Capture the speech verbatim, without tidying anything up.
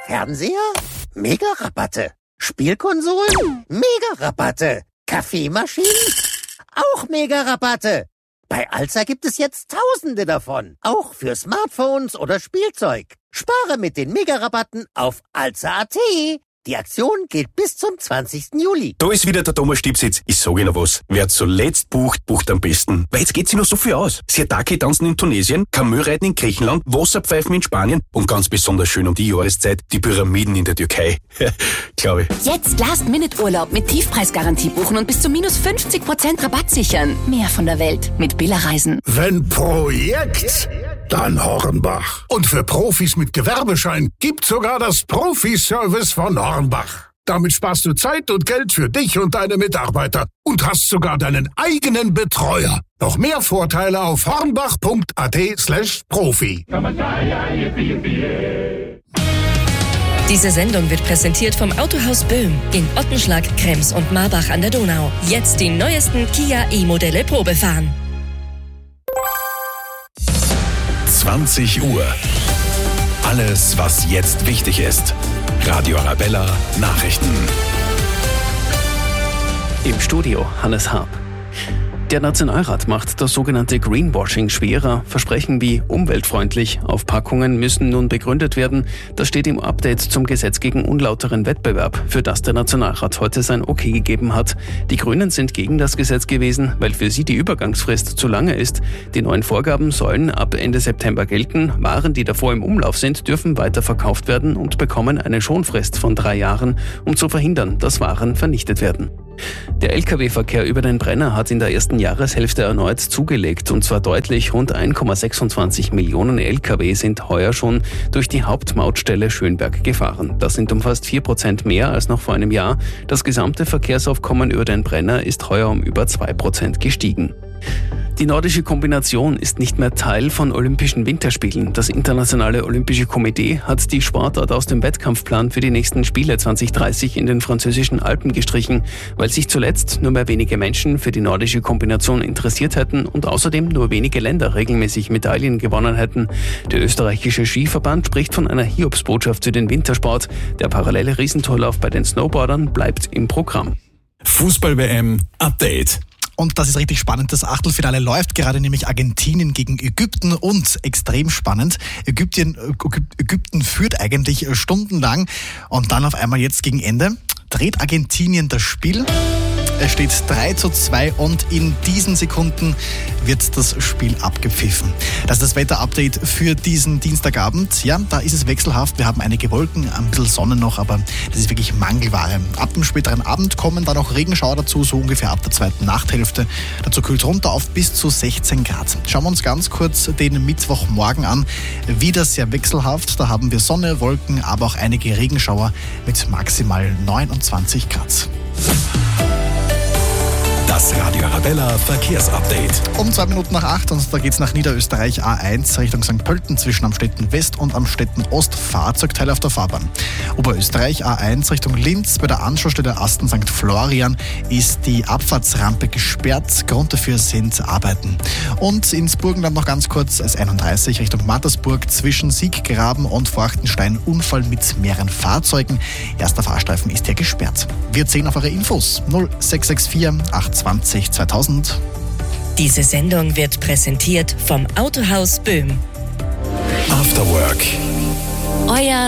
Fernseher? Mega-Rabatte. Spielkonsolen? Mega-Rabatte. Kaffeemaschinen? Auch Mega-Rabatte. Bei Alza gibt es jetzt Tausende davon. Auch für Smartphones oder Spielzeug. Spare mit den Mega-Rabatten auf alza punkt at. Die Aktion geht bis zum zwanzigsten Juli. Da ist wieder der Thomas Stipsitz. Ich sage noch was. Wer zuletzt bucht, bucht am besten. Weil jetzt geht sich noch so viel aus. Siatake tanzen in Tunesien, Kamelreiten in Griechenland, Wasserpfeifen in Spanien und ganz besonders schön um die Jahreszeit die Pyramiden in der Türkei. Glaube ich. Jetzt Last-Minute-Urlaub mit Tiefpreisgarantie buchen und bis zu minus fünfzig Prozent Rabatt sichern. Mehr von der Welt mit Billa Reisen. Wenn Projekt, dann Hornbach. Und für Profis mit Gewerbeschein gibt sogar das Profi-Service von Hornbach. Damit sparst du Zeit und Geld für dich und deine Mitarbeiter und hast sogar deinen eigenen Betreuer. Noch mehr Vorteile auf hornbach.at slash Profi. Diese Sendung wird präsentiert vom Autohaus Böhm in Ottenschlag, Krems und Marbach an der Donau. Jetzt die neuesten Kia E-Modelle Probe fahren. zwanzig Uhr. Alles, was jetzt wichtig ist. Radio Arabella Nachrichten. Im Studio Hannes Harp. Der Nationalrat macht das sogenannte Greenwashing schwerer. Versprechen wie umweltfreundlich auf Packungen müssen nun begründet werden. Das steht im Update zum Gesetz gegen unlauteren Wettbewerb, für das der Nationalrat heute sein Okay gegeben hat. Die Grünen sind gegen das Gesetz gewesen, weil für sie die Übergangsfrist zu lange ist. Die neuen Vorgaben sollen ab Ende September gelten. Waren, die davor im Umlauf sind, dürfen weiterverkauft werden und bekommen eine Schonfrist von drei Jahren, um zu verhindern, dass Waren vernichtet werden. Der L K W-Verkehr über den Brenner hat in der ersten Jahreshälfte erneut zugelegt, und zwar deutlich. Rund eins Komma sechsundzwanzig Millionen L K W sind heuer schon durch die Hauptmautstelle Schönberg gefahren. Das sind um fast vier Prozent mehr als noch vor einem Jahr. Das gesamte Verkehrsaufkommen über den Brenner ist heuer um über zwei Prozent gestiegen. Die nordische Kombination ist nicht mehr Teil von Olympischen Winterspielen. Das Internationale Olympische Komitee hat die Sportart aus dem Wettkampfplan für die nächsten Spiele zwanzig dreißig in den französischen Alpen gestrichen, weil sich zuletzt nur mehr wenige Menschen für die nordische Kombination interessiert hätten und außerdem nur wenige Länder regelmäßig Medaillen gewonnen hätten. Der österreichische Skiverband spricht von einer Hiobsbotschaft für den Wintersport. Der parallele Riesentorlauf bei den Snowboardern bleibt im Programm. Fußball-W M Update. Und das ist richtig spannend. Das Achtelfinale läuft gerade, nämlich Argentinien gegen Ägypten, und extrem spannend. Ägypten, Ägypten führt eigentlich stundenlang und dann auf einmal jetzt gegen Ende dreht Argentinien das Spiel. Es steht drei zu zwei und in diesen Sekunden wird das Spiel abgepfiffen. Das ist das Wetter-Update für diesen Dienstagabend. Ja, da ist es wechselhaft. Wir haben einige Wolken, ein bisschen Sonne noch, aber das ist wirklich Mangelware. Ab dem späteren Abend kommen dann auch Regenschauer dazu, so ungefähr ab der zweiten Nachthälfte. Dazu kühlt runter auf bis zu sechzehn Grad. Schauen wir uns ganz kurz den Mittwochmorgen an. Wieder sehr wechselhaft. Da haben wir Sonne, Wolken, aber auch einige Regenschauer mit maximal neunundzwanzig Grad. Das Radio Arabella Verkehrsupdate. Um zwei Minuten nach acht, und da geht's nach Niederösterreich A eins Richtung Sankt Pölten zwischen Amstetten West und Amstetten Ost. Fahrzeugteil auf der Fahrbahn. Oberösterreich A eins Richtung Linz bei der Anschlussstelle Asten Sankt Florian ist die Abfahrtsrampe gesperrt. Grund dafür sind Arbeiten. Und ins Burgenland noch ganz kurz, S einunddreißig Richtung Mattersburg zwischen Sieggraben und Forchtenstein. Unfall mit mehreren Fahrzeugen. Erster Fahrstreifen ist hier gesperrt. Wir zählen auf eure Infos. null sechs sechs vier acht zwanzig zweitausend. Diese Sendung wird präsentiert vom Autohaus Böhm. After Work. Euer